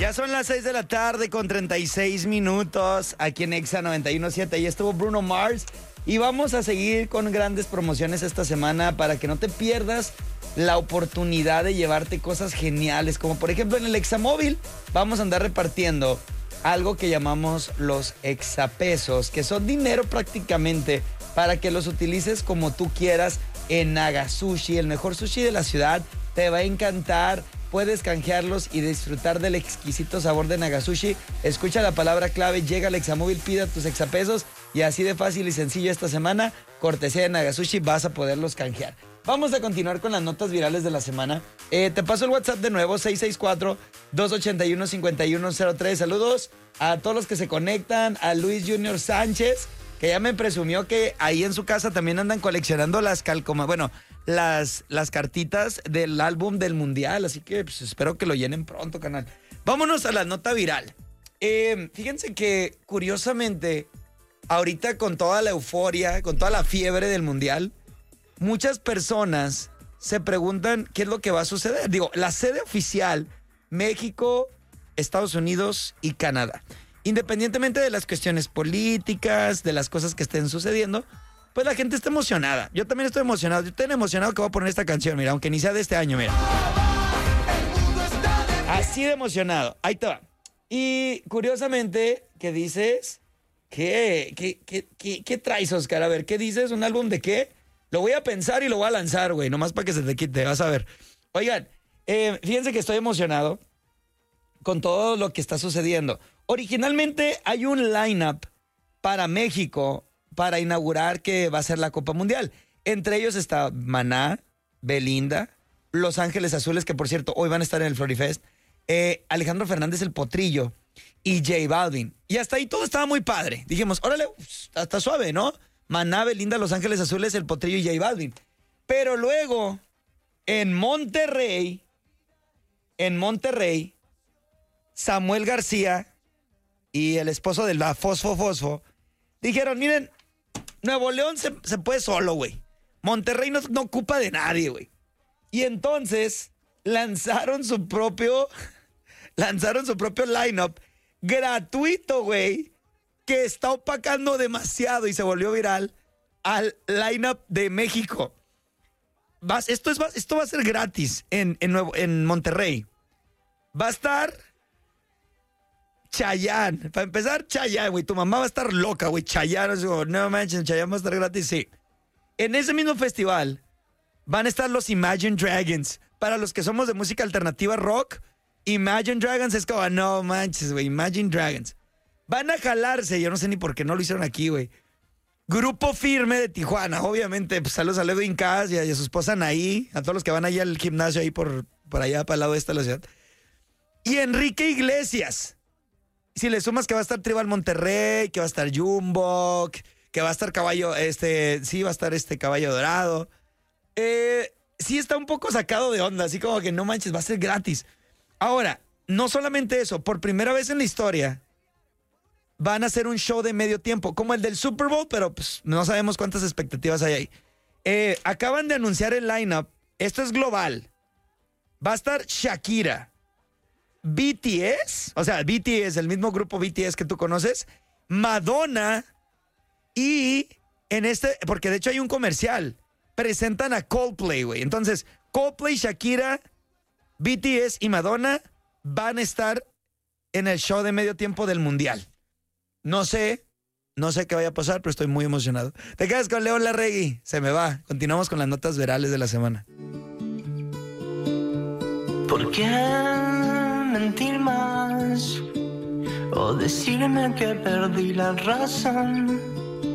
Ya son las 6 de la tarde con 36 minutos aquí en Exa 91.7. Ahí estuvo Bruno Mars. Y vamos a seguir con grandes promociones esta semana para que no te pierdas la oportunidad de llevarte cosas geniales. Como por ejemplo en el Examóvil vamos a andar repartiendo algo que llamamos los exapesos, que son dinero prácticamente para que los utilices como tú quieras en Naga Sushi, el mejor sushi de la ciudad. Te va a encantar. Puedes canjearlos y disfrutar del exquisito sabor de Naga Sushi. Escucha la palabra clave, llega al Examóvil, pida tus exapesos y así de fácil y sencillo esta semana, cortesía de Naga Sushi, vas a poderlos canjear. Vamos a continuar con las notas virales de la semana. Te paso el WhatsApp de nuevo, 664-281-5103. Saludos a todos los que se conectan, a Luis Junior Sánchez, que ya me presumió que ahí en su casa también andan coleccionando las las cartitas del álbum del Mundial, así que pues, espero que lo llenen pronto, canal. Vámonos a la nota viral. Fíjense que, curiosamente, ahorita con toda la euforia, con toda la fiebre del Mundial, muchas personas se preguntan qué es lo que va a suceder. Digo, la sede oficial, México, Estados Unidos y Canadá. Independientemente de las cuestiones políticas, de las cosas que estén sucediendo, pues la gente está emocionada. Yo también estoy emocionado. Yo estoy emocionado que voy a poner esta canción, mira, aunque ni sea de este año, mira. Así de emocionado. Ahí te va. Y curiosamente, ¿qué dices? ¿Qué traes, Oscar? A ver, ¿qué dices? ¿Un álbum de qué? Lo voy a pensar y lo voy a lanzar, güey, nomás para que se te quite, vas a ver. Oigan, fíjense que estoy emocionado con todo lo que está sucediendo. Originalmente hay un line-up para México para inaugurar que va a ser la Copa Mundial. Entre ellos está Maná, Belinda, Los Ángeles Azules, que por cierto hoy van a estar en el Florifest, Alejandro Fernández el Potrillo y J Balvin. Y hasta ahí todo estaba muy padre. Dijimos, órale, hasta suave, ¿no? Maná, Belinda, Los Ángeles Azules, el Potrillo y J Balvin. Pero luego, en Monterrey, Samuel García y el esposo de la Fosfo dijeron, miren, Nuevo León se puede solo, güey. Monterrey no ocupa de nadie, güey. Y entonces lanzaron su propio lineup gratuito, güey, que está opacando demasiado y se volvió viral al lineup de México. Esto va a ser gratis en Monterrey. Va a estar Chayanne. Para empezar, Chayanne, güey. Tu mamá va a estar loca, güey. Chayanne, no manches, Chayanne va a estar gratis, sí. En ese mismo festival van a estar los Imagine Dragons. Para los que somos de música alternativa rock, Imagine Dragons es como, no manches, güey, Imagine Dragons. Van a jalarse, yo no sé ni por qué no lo hicieron aquí, güey. Grupo Firme de Tijuana, obviamente, pues saludos a Edwin Cass y a su esposa Anaí, a todos los que van allá al gimnasio ahí por allá, para el lado este de la ciudad. Y Enrique Iglesias. Si le sumas que va a estar Tribal Monterrey, que va a estar Jumbo, que va a estar Caballo, sí va a estar Caballo Dorado. Sí está un poco sacado de onda, así como que no manches, va a ser gratis. Ahora, no solamente eso, por primera vez en la historia van a hacer un show de medio tiempo, como el del Super Bowl, pero pues no sabemos cuántas expectativas hay ahí. Acaban de anunciar el lineup, esto es global. Va a estar Shakira, BTS, o sea, BTS, el mismo grupo BTS que tú conoces, Madonna y porque de hecho hay un comercial, presentan a Coldplay, güey. Entonces, Coldplay, Shakira, BTS y Madonna van a estar en el show de medio tiempo del Mundial. No sé qué vaya a pasar, pero estoy muy emocionado. Te quedas con León Larregui, se me va. Continuamos con las notas virales de la semana. ¿Por qué mentir más? O decirme que perdí la razón.